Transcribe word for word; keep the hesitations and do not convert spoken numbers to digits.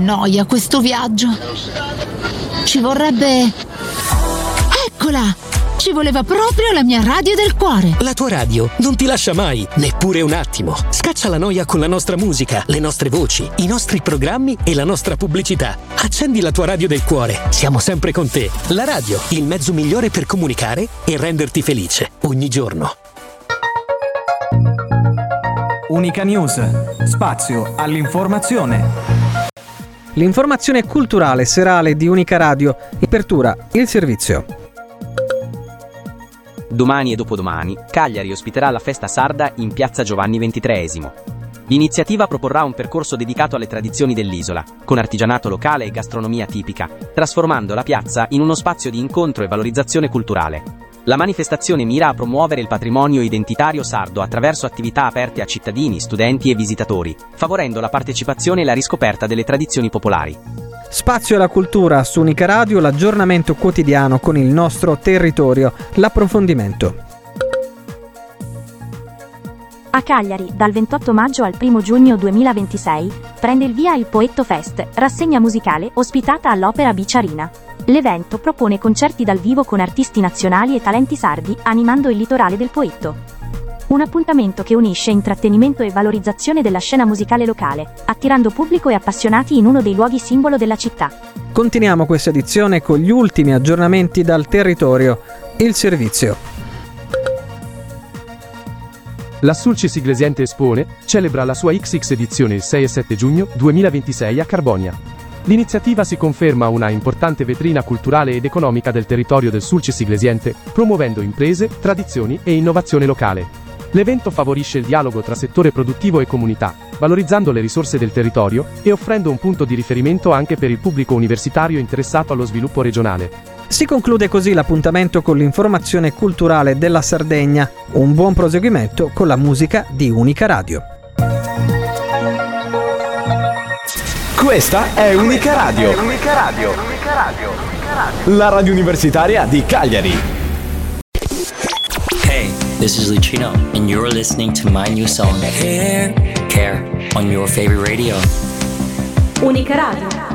noia questo viaggio. Ci vorrebbe... Eccola! Ci voleva proprio la mia radio del cuore. La tua radio non ti lascia mai, neppure un attimo. Scaccia la noia con la nostra musica, le nostre voci, i nostri programmi e la nostra pubblicità. Accendi la tua radio del cuore. Siamo sempre con te. La radio, il mezzo migliore per comunicare e renderti felice ogni giorno. Unica News. Spazio all'informazione. L'informazione culturale serale di Unica Radio. Apertura il servizio. Domani e dopodomani, Cagliari ospiterà la festa sarda in piazza Giovanni ventitreesimo. L'iniziativa proporrà un percorso dedicato alle tradizioni dell'isola, con artigianato locale e gastronomia tipica, trasformando la piazza in uno spazio di incontro e valorizzazione culturale. La manifestazione mira a promuovere il patrimonio identitario sardo attraverso attività aperte a cittadini, studenti e visitatori, favorendo la partecipazione e la riscoperta delle tradizioni popolari. Spazio alla cultura su Unica Radio, l'aggiornamento quotidiano con il nostro territorio, l'approfondimento. A Cagliari, dal ventotto maggio al primo giugno duemilaventisei, prende il via il Poetto Fest, rassegna musicale ospitata all'Opera Beach Arena. L'evento propone concerti dal vivo con artisti nazionali e talenti sardi, animando il litorale del Poetto. Un appuntamento che unisce intrattenimento e valorizzazione della scena musicale locale, attirando pubblico e appassionati in uno dei luoghi simbolo della città. Continuiamo questa edizione con gli ultimi aggiornamenti dal territorio. Il servizio. La Sulcis Iglesiente Espone celebra la sua X X edizione il sei e sette giugno duemilaventisei a Carbonia. L'iniziativa si conferma una importante vetrina culturale ed economica del territorio del Sulcis Iglesiente, promuovendo imprese, tradizioni e innovazione locale. L'evento favorisce il dialogo tra settore produttivo e comunità, valorizzando le risorse del territorio e offrendo un punto di riferimento anche per il pubblico universitario interessato allo sviluppo regionale. Si conclude così l'appuntamento con l'informazione culturale della Sardegna. Un buon proseguimento con la musica di Unica Radio. Questa è Unica Radio. Unica Radio. Unica Radio. Unica Radio. La radio universitaria di Cagliari. Hey, this is Lucino and you're listening to my new song Care, Care on your favorite radio. Unica Radio.